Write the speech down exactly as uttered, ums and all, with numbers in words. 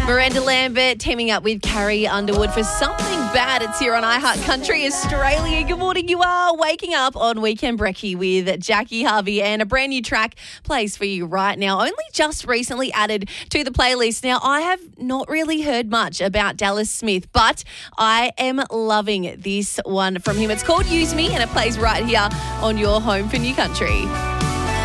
Miranda Lambert teaming up with Carrie Underwood for Something Bad. It's here on iHeart Country Australia. Good morning. You are waking up on Weekend Brekkie with Jackie Harvey, and a brand new track plays for you right now. Only just recently added to the playlist. Now, I have not really heard much about Dallas Smith, but I am loving this one from him. It's called Use Me, and it plays right here on your home for New Country.